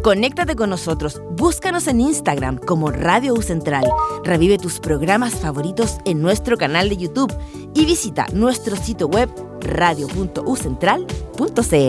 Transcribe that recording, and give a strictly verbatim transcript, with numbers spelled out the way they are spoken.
Conéctate con nosotros, búscanos en Instagram como Radio U Central, revive tus programas favoritos en nuestro canal de YouTube y visita nuestro sitio web radio punto u central punto c l.